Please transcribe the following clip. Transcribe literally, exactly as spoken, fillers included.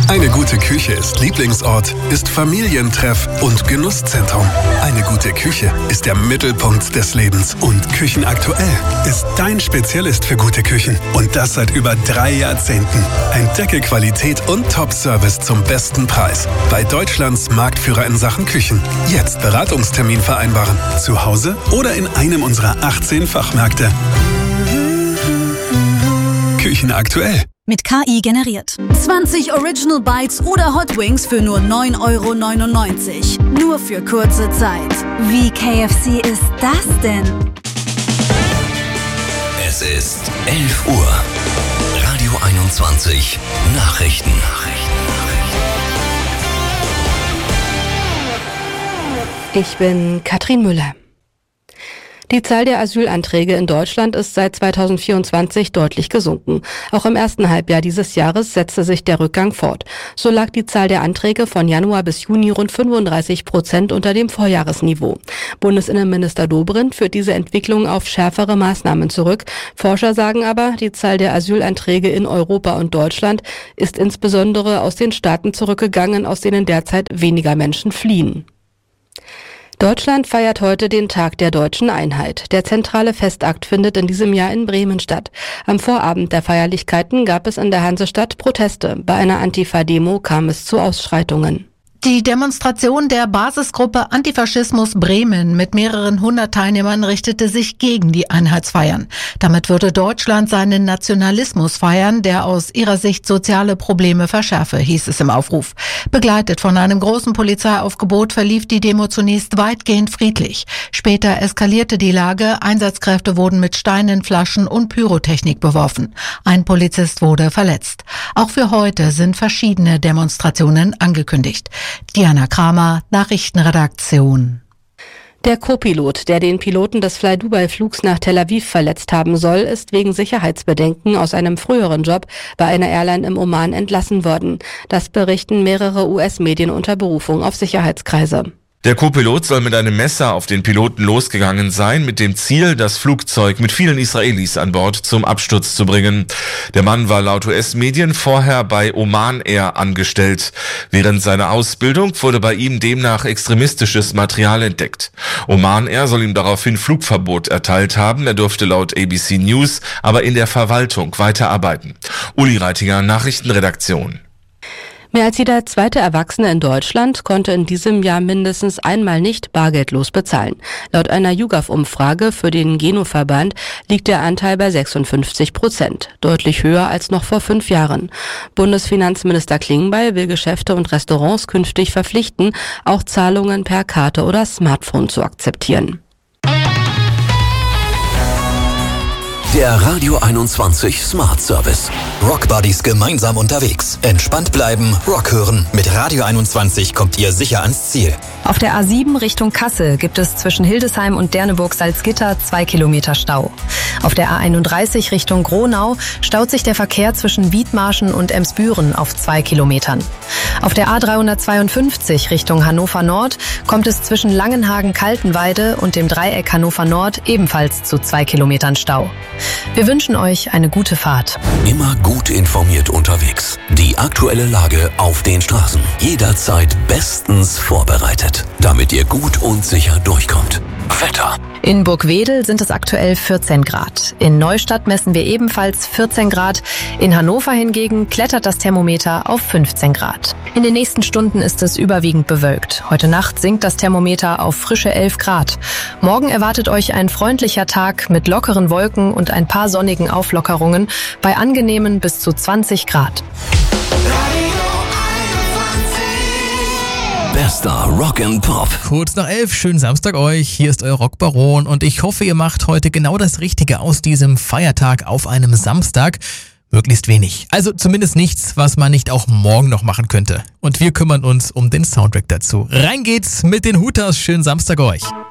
Eine gute Küche ist Lieblingsort, ist Familientreff und Genusszentrum. Eine gute Küche ist der Mittelpunkt des Lebens. Und Küchenaktuell ist dein Spezialist für gute Küchen. Und das seit über drei Jahrzehnten. Entdecke Qualität und Top-Service zum besten Preis. Bei Deutschlands Marktführer in Sachen Küchen. Jetzt Beratungstermin vereinbaren. Zu Hause oder in einem unserer achtzehn Fachmärkte. Küchenaktuell. Mit K I generiert. zwanzig Original Bites oder Hot Wings für nur neun Euro neunundneunzig. Nur für kurze Zeit. Wie K F C ist das denn? Es ist elf Uhr. Radio einundzwanzig. Nachrichten. Ich bin Katrin Müller. Die Zahl der Asylanträge in Deutschland ist seit zweitausendvierundzwanzig deutlich gesunken. Auch im ersten Halbjahr dieses Jahres setzte sich der Rückgang fort. So lag die Zahl der Anträge von Januar bis Juni rund fünfunddreißig Prozent unter dem Vorjahresniveau. Bundesinnenminister Dobrindt führt diese Entwicklung auf schärfere Maßnahmen zurück. Forscher sagen aber, die Zahl der Asylanträge in Europa und Deutschland ist insbesondere aus den Staaten zurückgegangen, aus denen derzeit weniger Menschen fliehen. Deutschland feiert heute den Tag der deutschen Einheit. Der zentrale Festakt findet in diesem Jahr in Bremen statt. Am Vorabend der Feierlichkeiten gab es in der Hansestadt Proteste. Bei einer Antifa-Demo kam es zu Ausschreitungen. Die Demonstration der Basisgruppe Antifaschismus Bremen mit mehreren hundert Teilnehmern richtete sich gegen die Einheitsfeiern. Damit würde Deutschland seinen Nationalismus feiern, der aus ihrer Sicht soziale Probleme verschärfe, hieß es im Aufruf. Begleitet von einem großen Polizeiaufgebot verlief die Demo zunächst weitgehend friedlich. Später eskalierte die Lage, Einsatzkräfte wurden mit Steinen, Flaschen und Pyrotechnik beworfen. Ein Polizist wurde verletzt. Auch für heute sind verschiedene Demonstrationen angekündigt. Diana Kramer, Nachrichtenredaktion. Der Co-Pilot, der den Piloten des Fly-Dubai-Flugs nach Tel Aviv verletzt haben soll, ist wegen Sicherheitsbedenken aus einem früheren Job bei einer Airline im Oman entlassen worden. Das berichten mehrere U S-Medien unter Berufung auf Sicherheitskreise. Der Co-Pilot soll mit einem Messer auf den Piloten losgegangen sein, mit dem Ziel, das Flugzeug mit vielen Israelis an Bord zum Absturz zu bringen. Der Mann war laut U S-Medien vorher bei Oman Air angestellt. Während seiner Ausbildung wurde bei ihm demnach extremistisches Material entdeckt. Oman Air soll ihm daraufhin Flugverbot erteilt haben. Er durfte laut A B C News aber in der Verwaltung weiterarbeiten. Uli Reitinger, Nachrichtenredaktion. Mehr als jeder zweite Erwachsene in Deutschland konnte in diesem Jahr mindestens einmal nicht bargeldlos bezahlen. Laut einer YouGov-Umfrage für den Geno-Verband liegt der Anteil bei sechsundfünfzig Prozent, deutlich höher als noch vor fünf Jahren. Bundesfinanzminister Klingbeil will Geschäfte und Restaurants künftig verpflichten, auch Zahlungen per Karte oder Smartphone zu akzeptieren. Der Radio einundzwanzig Smart Service. Rock Buddies gemeinsam unterwegs. Entspannt bleiben, Rock hören. Mit Radio einundzwanzig kommt ihr sicher ans Ziel. Auf der A sieben Richtung Kassel gibt es zwischen Hildesheim und Derneburg-Salzgitter zwei Kilometer Stau. Auf der A einunddreißig Richtung Gronau staut sich der Verkehr zwischen Wiedmarschen und Emsbüren auf zwei Kilometern. Auf der A dreihundertzweiundfünfzig Richtung Hannover Nord kommt es zwischen Langenhagen-Kaltenweide und dem Dreieck Hannover Nord ebenfalls zu zwei Kilometern Stau. Wir wünschen euch eine gute Fahrt. Immer gut informiert unterwegs. Die aktuelle Lage auf den Straßen. Jederzeit bestens vorbereitet, damit ihr gut und sicher durchkommt. Wetter. In Burgwedel sind es aktuell vierzehn Grad. In Neustadt messen wir ebenfalls vierzehn Grad. In Hannover hingegen klettert das Thermometer auf fünfzehn Grad. In den nächsten Stunden ist es überwiegend bewölkt. Heute Nacht sinkt das Thermometer auf frische elf Grad. Morgen erwartet euch ein freundlicher Tag mit lockeren Wolken und ein paar sonnigen Auflockerungen bei angenehmen bis zu zwanzig Grad. Bester Rock and Pop. Kurz nach elf, schönen Samstag euch. Hier ist euer Rockbaron und ich hoffe, ihr macht heute genau das Richtige aus diesem Feiertag auf einem Samstag. Möglichst wenig. Also zumindest nichts, was man nicht auch morgen noch machen könnte. Und wir kümmern uns um den Soundtrack dazu. Rein geht's mit den Hooters. Schönen Samstag euch.